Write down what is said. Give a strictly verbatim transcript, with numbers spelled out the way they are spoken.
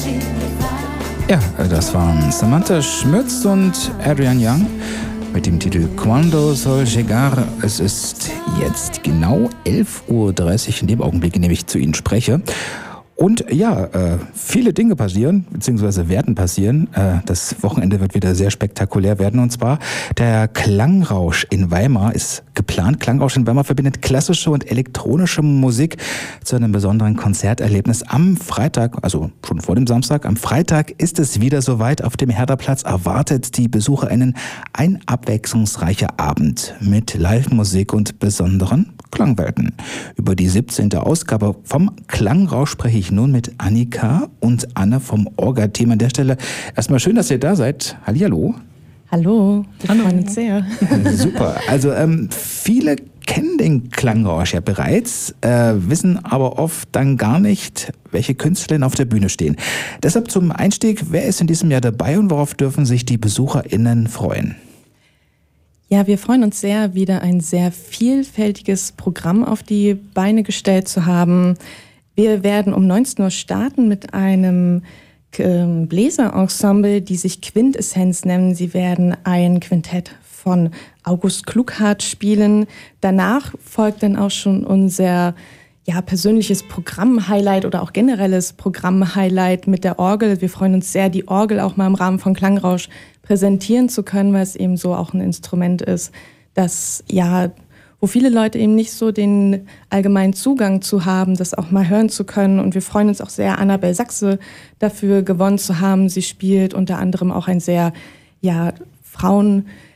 Ja, das waren Samantha Schmütz und Adrian Young mit dem Titel Cuando Sol Llegar. Es ist jetzt genau elf Uhr dreißig in dem Augenblick, in dem ich zu Ihnen spreche. Und ja, äh, viele Dinge passieren, beziehungsweise werden passieren. Äh, das Wochenende wird wieder sehr spektakulär werden. Und zwar der Klangrausch in Weimar ist geplant. Klangrausch in Weimar verbindet klassische und elektronische Musik zu einem besonderen Konzerterlebnis am Freitag, also schon vor dem Samstag. Am Freitag ist es wieder soweit. Auf dem Herderplatz erwartet die BesucherInnen ein abwechslungsreicher Abend mit Live-Musik und besonderen Klangwelten. Über die siebzehnte Ausgabe vom Klangrausch spreche ich nun mit Annika und Anne vom Orga-Team. An der Stelle erstmal schön, dass ihr da seid. Hallihallo. Hallo, wir freuen uns sehr. Super. Also ähm, viele kennen den Klangrausch ja bereits, äh, wissen aber oft dann gar nicht, welche KünstlerInnen auf der Bühne stehen. Deshalb zum Einstieg, wer ist in diesem Jahr dabei und worauf dürfen sich die BesucherInnen freuen? Ja, wir freuen uns sehr, wieder ein sehr vielfältiges Programm auf die Beine gestellt zu haben. Wir werden um neunzehn Uhr starten mit einem ähm, Bläserensemble, die sich Quintessenz nennen. Sie werden ein Quintett von August Klughardt spielen. Danach folgt dann auch schon unser ja, persönliches Programm-Highlight oder auch generelles Programm-Highlight mit der Orgel. Wir freuen uns sehr, die Orgel auch mal im Rahmen von Klangrausch präsentieren zu können, weil es eben so auch ein Instrument ist, das ja, wo viele Leute eben nicht so den allgemeinen Zugang zu haben, das auch mal hören zu können. Und wir freuen uns auch sehr, Annabel Sachse dafür gewonnen zu haben. Sie spielt unter anderem auch ein sehr ja, Frauen